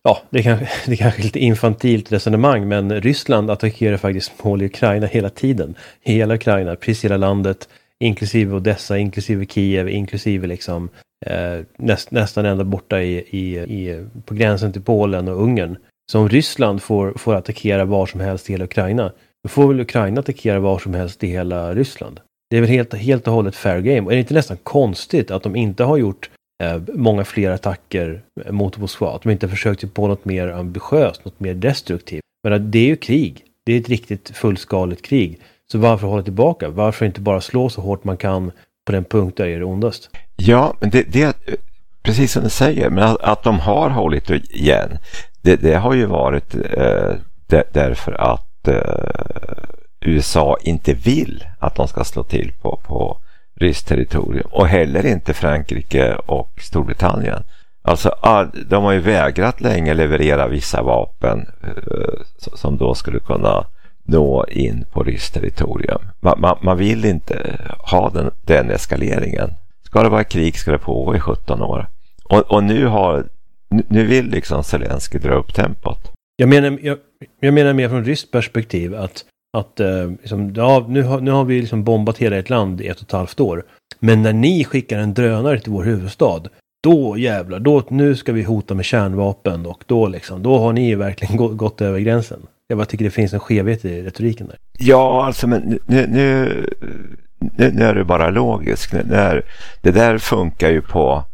ja, det är kanske lite infantilt resonemang, men Ryssland attackerar faktiskt mål i Ukraina hela tiden. Hela Ukraina, precis hela landet, inklusive Odessa, inklusive Kiev, inklusive liksom nästan ända borta på gränsen till Polen och Ungern. Så om Ryssland får attackera var som helst i hela Ukraina, då får väl Ukraina attackera var som helst i hela Ryssland. Det är väl helt och hållet fair game. Och är det inte nästan konstigt att de inte har gjort många fler attacker mot Moskva? Att de inte har försökt sig på något mer ambitiöst, något mer destruktivt. Men det är ju krig. Det är ett riktigt fullskaligt krig. Så varför hålla tillbaka? Varför inte bara slå så hårt man kan på den punkt där det är det ondast? Ja, men det är precis som du säger. Men att de har hållit igen, det har ju varit därför att USA inte vill att de ska slå till på ryskt territorium, och heller inte Frankrike och Storbritannien. Alltså de har ju vägrat länge leverera vissa vapen som då skulle kunna nå in på ryskt territorium. Man vill inte ha den eskaleringen. Ska det vara krig ska det pågå i 17 år. Och nu vill liksom Zelensky dra upp tempot. Jag menar mer från ryskt perspektiv att liksom, ja, nu har vi liksom bombat hela ett land i 1,5 år. Men när ni skickar en drönare till vår huvudstad, då jävlar, nu ska vi hota med kärnvapen, och då har ni verkligen gått över gränsen. Jag bara tycker det finns en skevhet i retoriken där. Ja, alltså, men nu är det bara logiskt. Det där funkar ju på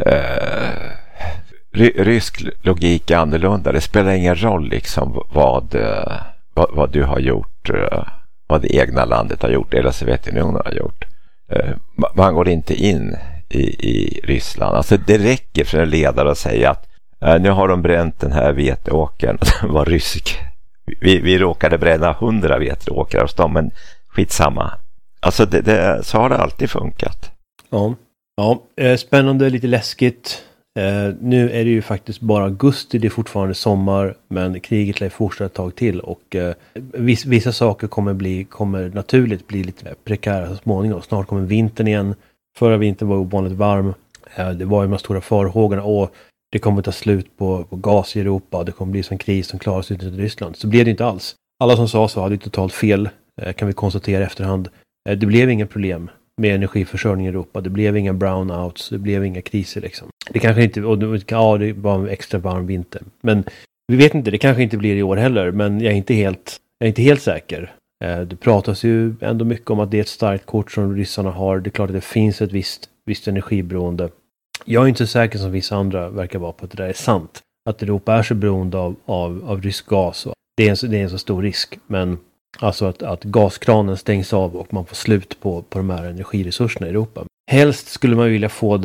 rysk logik är annorlunda. Det spelar ingen roll liksom vad du har gjort, vad det egna landet har gjort eller Sovjetunionen har gjort. Man går inte in i Ryssland. Alltså det räcker för en ledare att säga att nu har de bränt den här veteåkern, den var rysk. Vi råkade bränna 100 veteåkrar hos dem, men skitsamma. Alltså så har det alltid funkat. Ja, spännande, lite läskigt. Nu är det ju faktiskt bara augusti, det är fortfarande sommar, men kriget lär fortsätta ett tag till, och vissa saker kommer naturligt bli lite prekära så småningom. Snart kommer vintern igen. Förra vintern var ovanligt varm. Det var ju de stora farhågorna, och det kommer ta slut på gas i Europa, det kommer bli en kris som klarar sig utanför Ryssland. Så blev det inte alls. Alla som sa så hade totalt fel, kan vi konstatera i efterhand. Det blev inga problem med energiförsörjning i Europa. Det blev inga brownouts, det blev inga kriser liksom. Det kanske inte, det var en extra varm vinter. Men vi vet inte, det kanske inte blir i år heller, men jag är inte helt säker. Det pratas ju ändå mycket om att det är ett starkt kort som ryssarna har. Det är klart att det finns ett visst energiberoende. Jag är inte så säker som vissa andra verkar vara på att det där är sant. Att Europa är så beroende av rysk gas. Det är en så stor risk, men alltså att gaskranen stängs av och man får slut på de här energiresurserna i Europa. Helst skulle man vilja få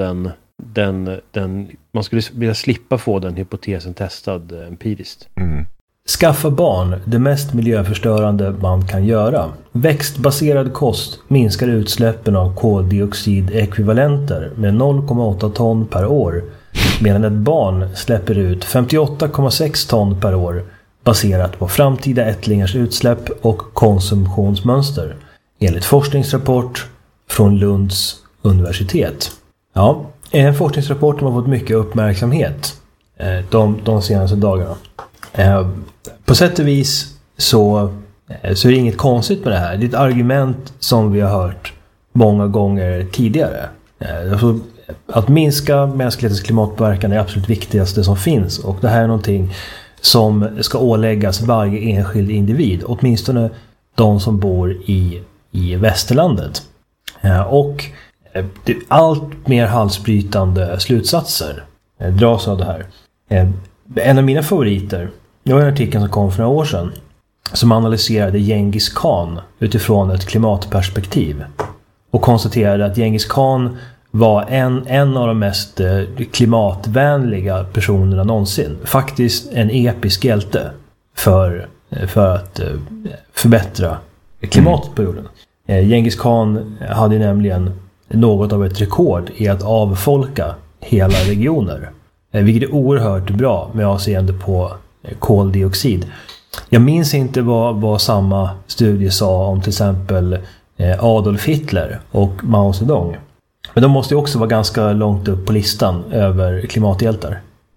man skulle vilja slippa få den hypotesen testad empiriskt. Mm. Skaffa barn, det mest miljöförstörande man kan göra. Växtbaserad kost minskar utsläppen av koldioxidekvivalenter med 0,8 ton per år, medan ett barn släpper ut 58,6 ton per år baserat på framtida ättlingars utsläpp och konsumtionsmönster, enligt forskningsrapport från Lunds universitet. Ja, en forskningsrapport som har fått mycket uppmärksamhet de senaste dagarna. På sätt och vis så är det inget konstigt med det här. Det är ett argument som vi har hört många gånger tidigare. Att minska mänsklighetens klimatpåverkan är det absolut viktigaste som finns, och det här är någonting som ska åläggas varje enskild individ, åtminstone de som bor i västerlandet. Och allt mer halsbrytande slutsatser dras av det här. En av mina favoriter, det var en artikel som kom för några år sedan som analyserade Genghis Khan utifrån ett klimatperspektiv och konstaterade att Genghis Khan var en av de mest klimatvänliga personerna någonsin. Faktiskt en episk hjälte för att förbättra klimatet på jorden. Genghis Khan hade nämligen något av ett rekord i att avfolka hela regioner, vilket är oerhört bra med avseende på koldioxid. Jag minns inte vad samma studie sa om till exempel Adolf Hitler och Mao Zedong. Men de måste ju också vara ganska långt upp på listan över klimathjältar.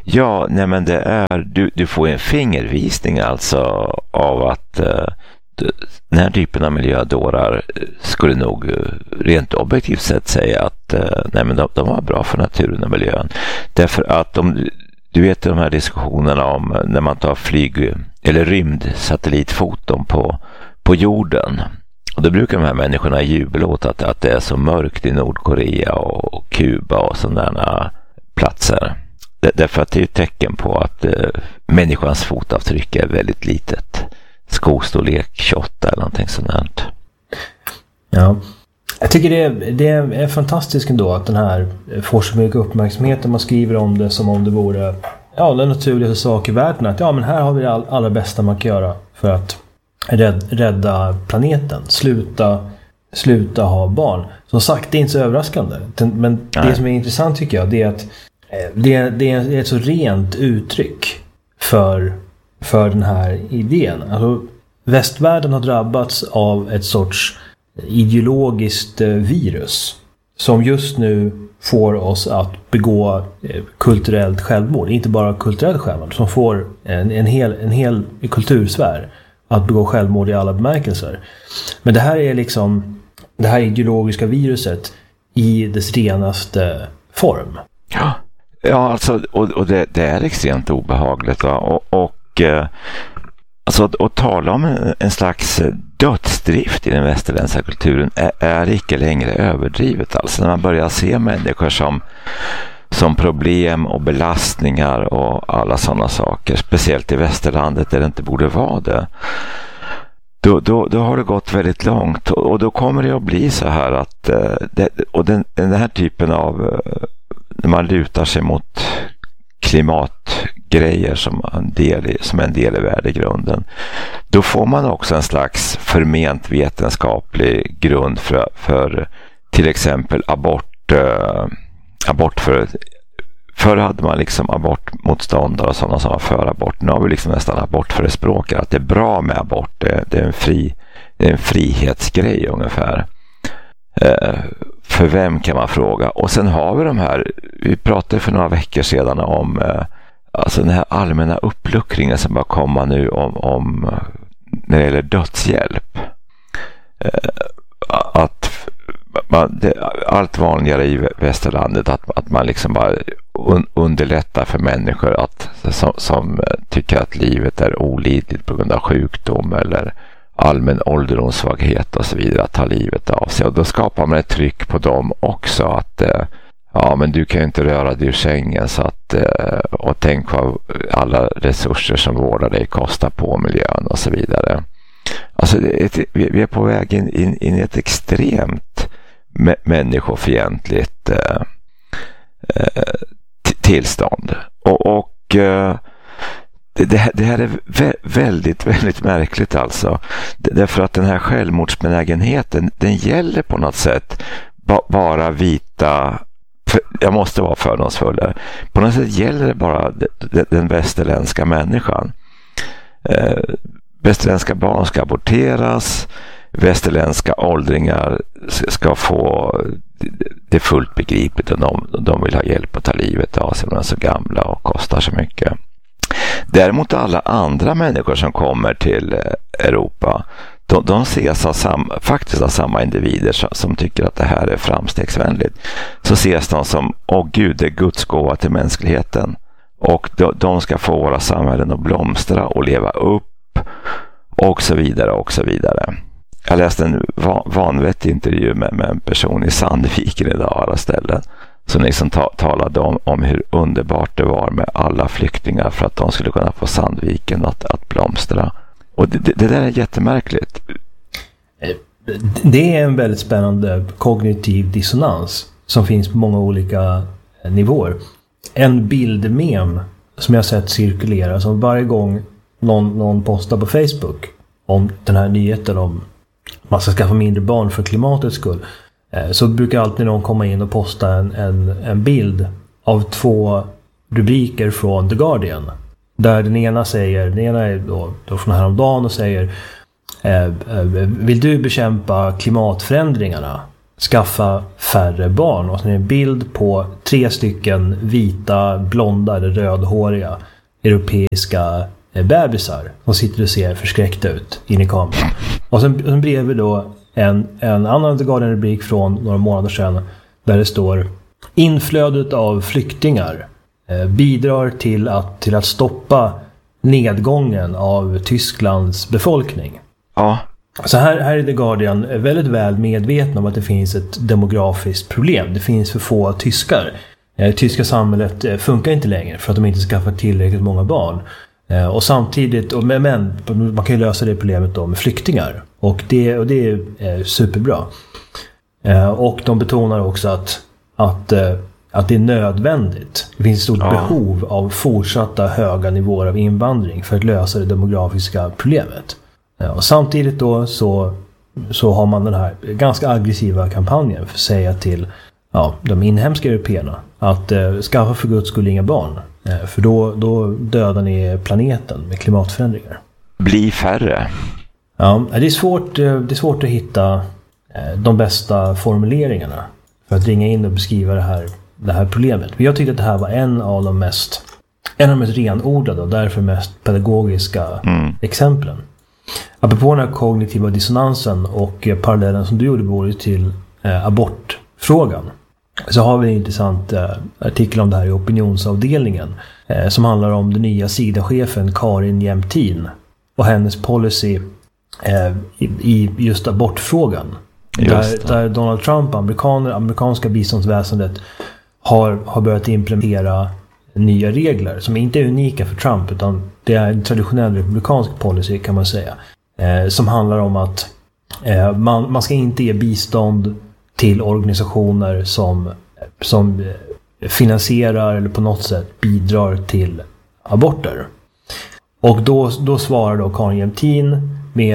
Ja, nej men det är, du får en fingervisning alltså av att den här typen av miljödårar skulle nog rent objektivt sett säga att nej men de var bra för naturen och miljön. Därför att du vet de här diskussionerna om när man tar flyg eller rymdsatellitfoton på jorden. Och då brukar de här människorna jubla åt att det är så mörkt i Nordkorea och Kuba och sådana platser. Därför att det är ett tecken på att människans fotavtryck är väldigt litet. Skostorlek 28 eller någonting sådant. Ja, jag tycker det är fantastiskt ändå att den här får så mycket uppmärksamhet och man skriver om det som om det vore den naturliga sak i världen. Att men här har vi det allra bästa man kan göra för att rädda planeten. Sluta ha barn. Som sagt, det är inte så överraskande. Men det som är intressant tycker jag, det är att det är ett så rent uttryck för den här idén. Alltså, västvärlden har drabbats av ett sorts ideologiskt virus som just nu får oss att begå kulturellt självmord. Inte bara kulturellt självmord, som får en hel kultursfär att begå självmord i alla bemärkelser. Men det här är liksom det här ideologiska viruset i dess renaste form. Ja, alltså, och det är extremt obehagligt. Va? Alltså, att tala om en slags dödsdrift i den västerländska kulturen är inte längre överdrivet. Alltså, när man börjar se människor som problem och belastningar och alla sådana saker, speciellt i västerlandet där det inte borde vara det. Då har det gått väldigt långt och då kommer det att bli så här att den här typen av när man lutar sig mot klimatgrejer som en del i värdegrunden, då får man också en slags förment vetenskaplig grund för till exempel abort förr hade man liksom abortmotståndare och sådana som var för abort. Nu har vi liksom nästan abortförespråkare. Att det är bra med abort. Det är en frihetsgrej ungefär. För vem kan man fråga? Och sen har vi de här, vi pratade för några veckor sedan om alltså den här allmänna uppluckringen som bara kommer nu om när det gäller dödshjälp. Det är allt vanligare i västerlandet att man liksom bara underlättar för människor som tycker att livet är olidligt på grund av sjukdom eller allmän ålderdomssvaghet och så vidare, att ta livet av sig. Och då skapar man ett tryck på dem också att men du kan ju inte röra dig ur sängen så att, och tänk vad alla resurser som vårdar dig kostar på miljön och så vidare. Alltså vi är på väg in i ett extremt människofientligt tillstånd. Och det här är väldigt, väldigt märkligt alltså. Därför att den här självmordsbenägenheten, den gäller på något sätt bara vita. Jag måste vara fördomsfull. På något sätt gäller det bara den västerländska människan. Västerländska barn ska aborteras. Västerländska åldringar ska få det fullt begripligt om de vill ha hjälp att ta livet av sig. De är så gamla och kostar så mycket. Däremot alla andra människor som kommer till Europa, de ses faktiskt av samma individer som tycker att det här är framstegsvänligt. Så ses de som, Gud, det är Guds gåva till mänskligheten. Och de ska få våra samhällen att blomstra och leva upp och så vidare och så vidare. Jag läste en vanvettig intervju med en person i Sandviken idag, alla ställen, som liksom talade om hur underbart det var med alla flyktingar för att de skulle kunna få Sandviken att blomstra. Och det där är jättemärkligt. Det är en väldigt spännande kognitiv dissonans som finns på många olika nivåer. En bildmem som jag sett cirkulera, som varje gång någon postar på Facebook om den här nyheten om man ska skaffa mindre barn för klimatets skull, så brukar alltid någon komma in och posta en bild av 2 rubriker från The Guardian. Där den ena är då från häromdagen och säger vill du bekämpa klimatförändringarna skaffa färre barn. Och så är det en bild på 3 stycken vita, blonda eller rödhåriga europeiska bebisar. De sitter och ser förskräckta ut in i kameran. Och sen bredvid då en annan The Guardian-rubrik från några månader sedan där det står: inflödet av flyktingar bidrar till att stoppa nedgången av Tysklands befolkning. Ja. Så här är The Guardian väldigt väl medveten om att det finns ett demografiskt problem. Det finns för få tyskar. Tyska samhället funkar inte längre för att de inte skaffar tillräckligt många barn. Och samtidigt, men man kan ju lösa det problemet då med flyktingar. Och det är superbra. Och de betonar också att det är nödvändigt. Det finns ett stort behov av fortsatta höga nivåer av invandring för att lösa det demografiska problemet. Och samtidigt då så har man den här ganska aggressiva kampanjen för att säga till de inhemska européerna att skaffa för Guds skull inga barn. För då dödar ni planeten med klimatförändringar. Bli färre. Ja, det är svårt att hitta de bästa formuleringarna för att ringa in och beskriva det här problemet. Men jag tyckte att det här var en av de mest renodlade och därför mest pedagogiska exemplen. Apropå den här kognitiva dissonansen och parallellen som du gjorde både till abortfrågan, så har vi en intressant artikel om det här i opinionsavdelningen som handlar om den nya SIDA-chefen Karin Jämtin och hennes policy i just abortfrågan. Där Donald Trump, amerikanska biståndsväsendet har börjat implementera nya regler som inte är unika för Trump, utan det är en traditionell republikansk policy kan man säga, som handlar om att man ska inte ge bistånd till organisationer som finansierar eller på något sätt bidrar till aborter. Och då svarar då Karin Jämtin med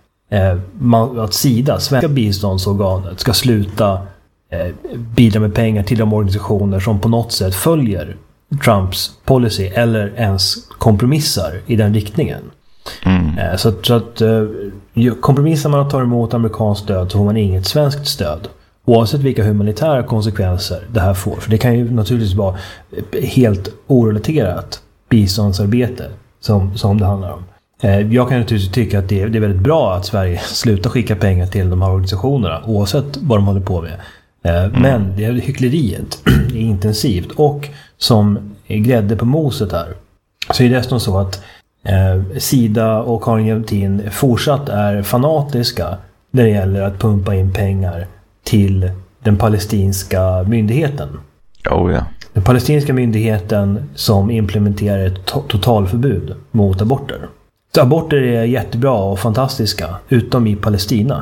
att SIDA, svenska biståndsorganet, ska sluta bidra med pengar till de organisationer som på något sätt följer Trumps policy eller ens kompromissar i den riktningen. Så att kompromissar man tar emot amerikanskt stöd så får man inget svenskt stöd. Oavsett vilka humanitära konsekvenser det här får. För det kan ju naturligtvis vara helt orelaterat biståndsarbete som det handlar om. Jag kan naturligtvis tycka att det är väldigt bra att Sverige slutar skicka pengar till de här organisationerna oavsett vad de håller på med. Men det är hyckleriet är intensivt, och som grädde på moset här så är det dessutom så att SIDA och Karin Jämtin fortsatt är fanatiska när det gäller att pumpa in pengar till den palestinska myndigheten. Den palestinska myndigheten som implementerar ett totalförbud mot aborter. Så aborter är jättebra och fantastiska, utom i Palestina.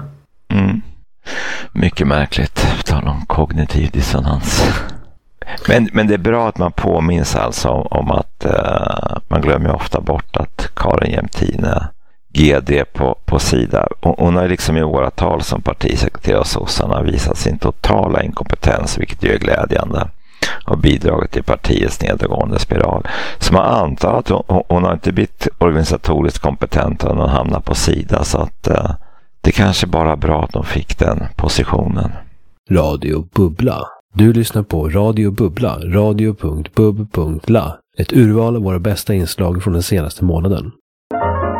Mycket märkligt, tala om kognitiv dissonans. Men det är bra att man påminns alltså om att man glömmer ofta bort att Karin Jämtin är GD på SIDA. Hon har liksom i åratal som partisekreterare och sossarna visat sin totala inkompetens, vilket ju är glädjande, och bidragit till partiets nedgående spiral. Så man antar att hon har inte blivit organisatoriskt kompetent när hon hamnar på SIDA, så att det kanske bara är bra att de fick den positionen. Radio Bubbla. Du lyssnar på Radio Bubbla, radio.bub.la. Ett urval av våra bästa inslag från den senaste månaden.